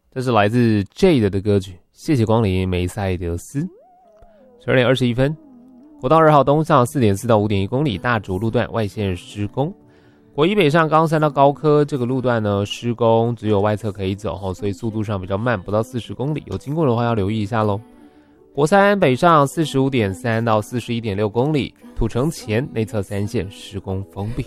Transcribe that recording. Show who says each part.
Speaker 1: 这是来自 Jade 的歌曲，谢谢光临梅赛德斯。12点21分，国道2号东向 4.4 到 5.1 公里大竹路段外线施工。国一北上冈山到高科这个路段呢，施工只有外侧可以走，所以速度上比较慢，不到40公里，有经过的话要留意一下咯。国三北上 45.3 到 41.6 公里，土城前内侧3线施工封闭。